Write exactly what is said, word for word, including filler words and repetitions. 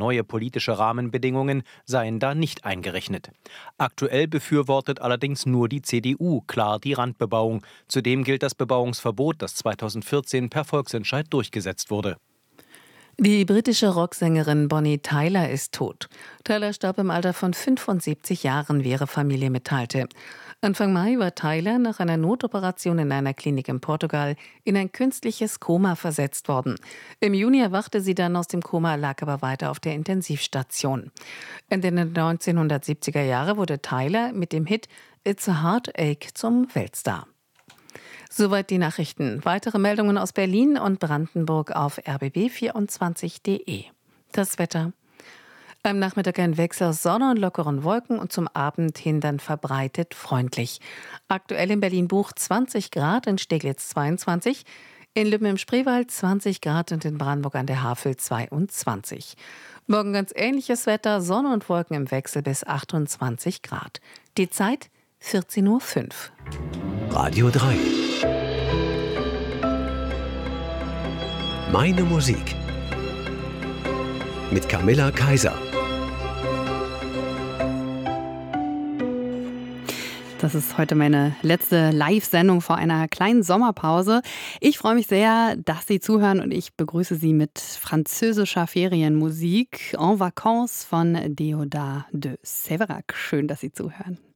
neue politische Rahmenbedingungen seien da nicht eingerechnet. Aktuell befürwortet allerdings nur die C D U klar die Randbebauung. Zudem gilt das Bebauungsverbot, das zweitausendvierzehn per Volksentscheid durchgesetzt wurde. Die britische Rocksängerin Bonnie Tyler ist tot. Tyler starb im Alter von fünfundsiebzig Jahren, wie ihre Familie mitteilte. Anfang Mai war Tyler nach einer Notoperation in einer Klinik in Portugal in ein künstliches Koma versetzt worden. Im Juni erwachte sie dann aus dem Koma, lag aber weiter auf der Intensivstation. In den neunzehnhundertsiebziger Jahren wurde Tyler mit dem Hit It's a Heartache zum Weltstar. Soweit die Nachrichten. Weitere Meldungen aus Berlin und Brandenburg auf r b b vierundzwanzig punkt de. Das Wetter. Am Nachmittag ein Wechsel aus Sonne und lockeren Wolken und zum Abend hin dann verbreitet freundlich. Aktuell in Berlin-Buch zwanzig Grad, in Steglitz zweiundzwanzig, in Lübben im Spreewald zwanzig Grad und in Brandenburg an der Havel zweiundzwanzig. Morgen ganz ähnliches Wetter, Sonne und Wolken im Wechsel bis achtundzwanzig Grad. Die Zeit vierzehn Uhr fünf. Radio drei. Meine Musik. Mit Camilla Kaiser. Das ist heute meine letzte Live-Sendung vor einer kleinen Sommerpause. Ich freue mich sehr, dass Sie zuhören und ich begrüße Sie mit französischer Ferienmusik En Vacances von Déodat de Séverac. Schön, dass Sie zuhören.